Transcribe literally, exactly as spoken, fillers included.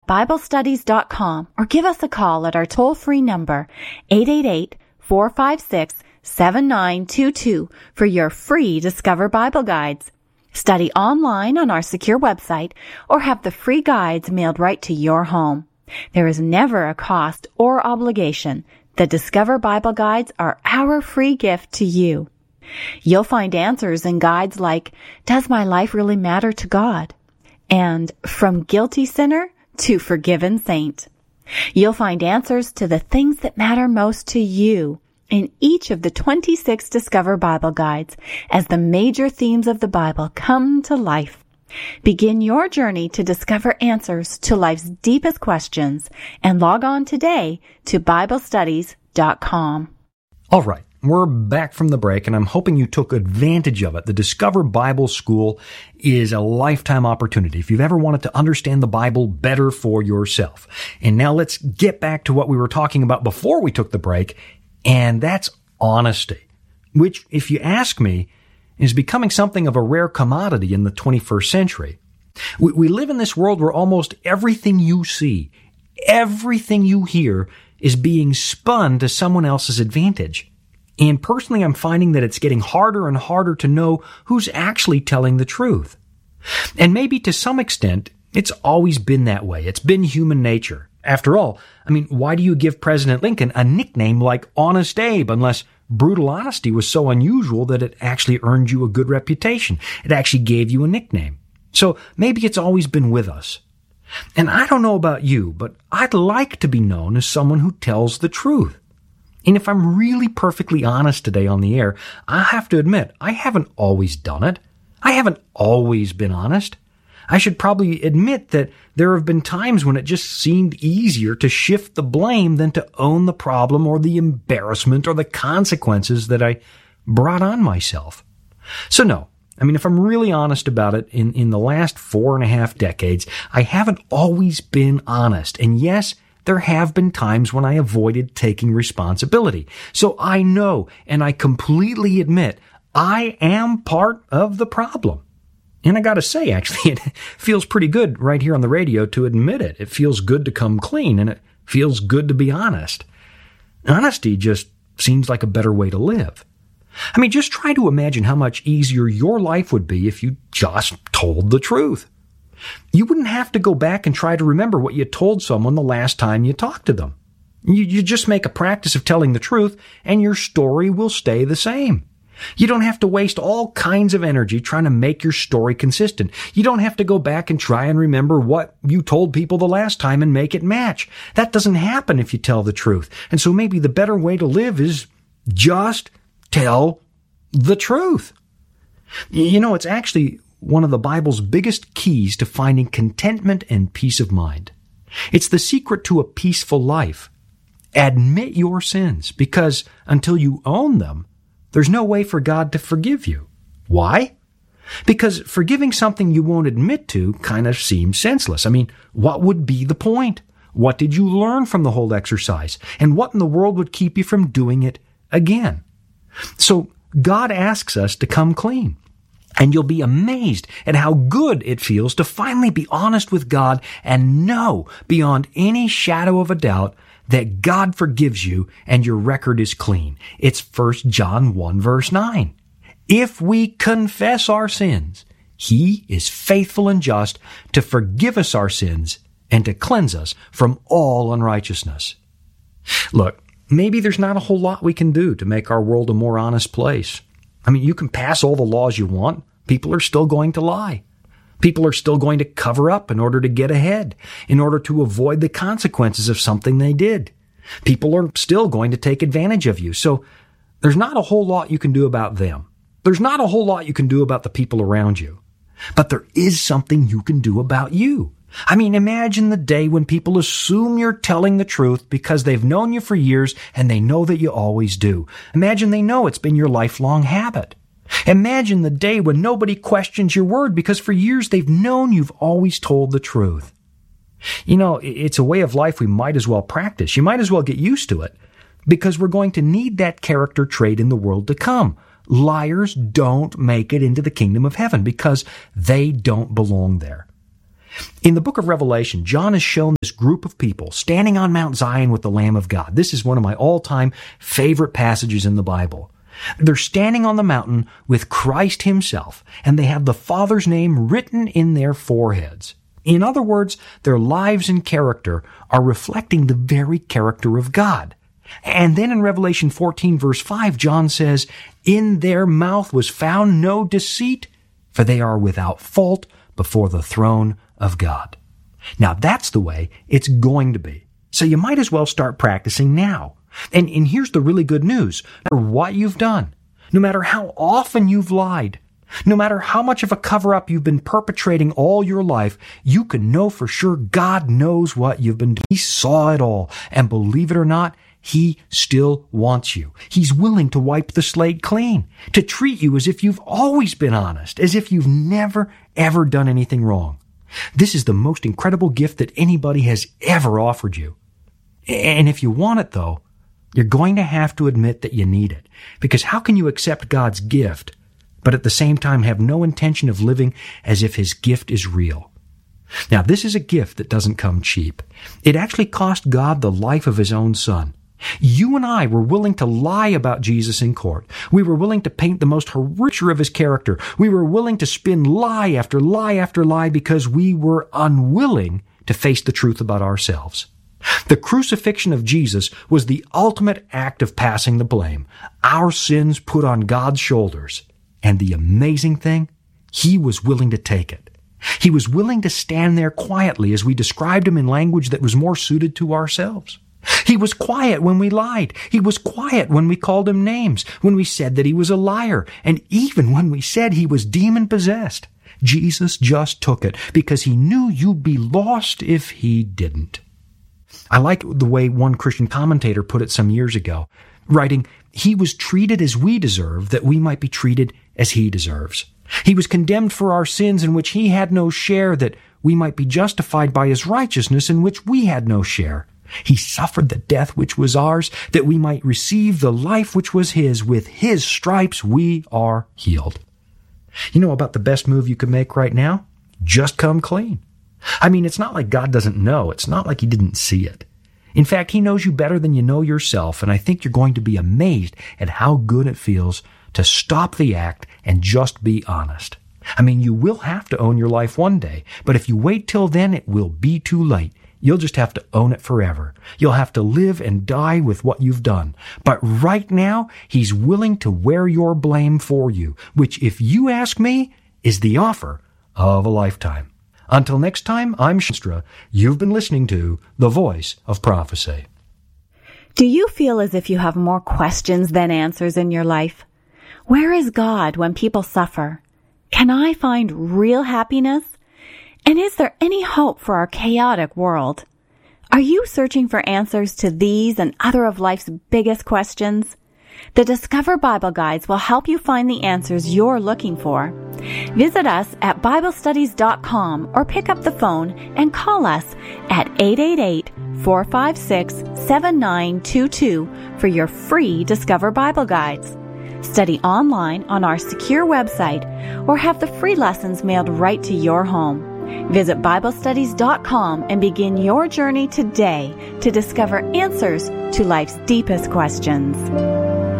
Bible Studies dot com or give us a call at our toll-free number, eight eight eight, four five six, seven nine two two, for your free Discover Bible Guides. Study online on our secure website or have the free guides mailed right to your home. There is never a cost or obligation. The Discover Bible Guides are our free gift to you. You'll find answers in guides like, Does My Life Really Matter to God? And From Guilty Sinner to Forgiven Saint. You'll find answers to the things that matter most to you in each of the twenty-six Discover Bible Guides as the major themes of the Bible come to life. Begin your journey to discover answers to life's deepest questions and log on today to Bible Studies dot com. All right, we're back from the break, and I'm hoping you took advantage of it. The Discover Bible School is a lifetime opportunity if you've ever wanted to understand the Bible better for yourself. And now let's get back to what we were talking about before we took the break, and that's honesty, which, if you ask me, is becoming something of a rare commodity in the twenty-first century. We, we live in this world where almost everything you see, everything you hear, is being spun to someone else's advantage. And personally, I'm finding that it's getting harder and harder to know who's actually telling the truth. And maybe to some extent, it's always been that way. It's been human nature. After all, I mean, why do you give President Lincoln a nickname like Honest Abe unless brutal honesty was so unusual that it actually earned you a good reputation? It actually gave you a nickname. So maybe it's always been with us. And I don't know about you, but I'd like to be known as someone who tells the truth. And if I'm really perfectly honest today on the air, I have to admit, I haven't always done it. I haven't always been honest. I should probably admit that there have been times when it just seemed easier to shift the blame than to own the problem or the embarrassment or the consequences that I brought on myself. So no, I mean, if I'm really honest about it, in, in the last four and a half decades, I haven't always been honest. And yes, there have been times when I avoided taking responsibility. So I know, and I completely admit, I am part of the problem. And I gotta say, actually, it feels pretty good right here on the radio to admit it. It feels good to come clean, and it feels good to be honest. Honesty just seems like a better way to live. I mean, just try to imagine how much easier your life would be if you just told the truth. You wouldn't have to go back and try to remember what you told someone the last time you talked to them. You, you just make a practice of telling the truth, and your story will stay the same. You don't have to waste all kinds of energy trying to make your story consistent. You don't have to go back and try and remember what you told people the last time and make it match. That doesn't happen if you tell the truth. And so maybe the better way to live is just tell the truth. You know, it's actually one of the Bible's biggest keys to finding contentment and peace of mind. It's the secret to a peaceful life. Admit your sins, because until you own them, there's no way for God to forgive you. Why? Because forgiving something you won't admit to kind of seems senseless. I mean, what would be the point? What did you learn from the whole exercise? And what in the world would keep you from doing it again? So God asks us to come clean. And you'll be amazed at how good it feels to finally be honest with God and know beyond any shadow of a doubt that God forgives you and your record is clean. It's First John one verse nine. If we confess our sins, He is faithful and just to forgive us our sins and to cleanse us from all unrighteousness. Look, maybe there's not a whole lot we can do to make our world a more honest place. I mean, you can pass all the laws you want. People are still going to lie. People are still going to cover up in order to get ahead, in order to avoid the consequences of something they did. People are still going to take advantage of you. So there's not a whole lot you can do about them. There's not a whole lot you can do about the people around you. But there is something you can do about you. I mean, imagine the day when people assume you're telling the truth because they've known you for years and they know that you always do. Imagine they know it's been your lifelong habit. Imagine the day when nobody questions your word because for years they've known you've always told the truth. You know, it's a way of life we might as well practice. You might as well get used to it because we're going to need that character trait in the world to come. Liars don't make it into the kingdom of heaven because they don't belong there. In the book of Revelation, John has shown this group of people standing on Mount Zion with the Lamb of God. This is one of my all-time favorite passages in the Bible. They're standing on the mountain with Christ himself, and they have the Father's name written in their foreheads. In other words, their lives and character are reflecting the very character of God. And then in Revelation fourteen, verse five, John says, "In their mouth was found no deceit, for they are without fault before the throne of God." Now that's the way it's going to be. So you might as well start practicing now. And, and here's the really good news. No matter what you've done, no matter how often you've lied, no matter how much of a cover-up you've been perpetrating all your life, you can know for sure God knows what you've been doing. He saw it all. And believe it or not, He still wants you. He's willing to wipe the slate clean, to treat you as if you've always been honest, as if you've never, ever done anything wrong. This is the most incredible gift that anybody has ever offered you. And if you want it, though, you're going to have to admit that you need it. Because how can you accept God's gift, but at the same time have no intention of living as if His gift is real? Now, this is a gift that doesn't come cheap. It actually cost God the life of His own Son. You and I were willing to lie about Jesus in court. We were willing to paint the most horrific of His character. We were willing to spin lie after lie after lie because we were unwilling to face the truth about ourselves. The crucifixion of Jesus was the ultimate act of passing the blame. Our sins put on God's shoulders. And the amazing thing, He was willing to take it. He was willing to stand there quietly as we described Him in language that was more suited to ourselves. He was quiet when we lied. He was quiet when we called Him names, when we said that He was a liar, and even when we said He was demon-possessed. Jesus just took it because He knew you'd be lost if He didn't. I like the way one Christian commentator put it some years ago, writing, "He was treated as we deserve, that we might be treated as He deserves. He was condemned for our sins in which He had no share, that we might be justified by His righteousness in which we had no share. He suffered the death which was ours, that we might receive the life which was His. With His stripes we are healed." You know about the best move you could make right now? Just come clean. I mean, it's not like God doesn't know. It's not like He didn't see it. In fact, He knows you better than you know yourself, and I think you're going to be amazed at how good it feels to stop the act and just be honest. I mean, you will have to own your life one day, but if you wait till then, it will be too late. You'll just have to own it forever. You'll have to live and die with what you've done. But right now, He's willing to wear your blame for you, which, if you ask me, is the offer of a lifetime. Until next time, I'm Shanstra. You've been listening to The Voice of Prophecy. Do you feel as if you have more questions than answers in your life? Where is God when people suffer? Can I find real happiness? And is there any hope for our chaotic world? Are you searching for answers to these and other of life's biggest questions? The Discover Bible Guides will help you find the answers you're looking for. Visit us at Bible Studies dot com or pick up the phone and call us at eight eight eight, four five six, seven nine two two for your free Discover Bible Guides. Study online on our secure website or have the free lessons mailed right to your home. Visit Bible Studies dot com and begin your journey today to discover answers to life's deepest questions.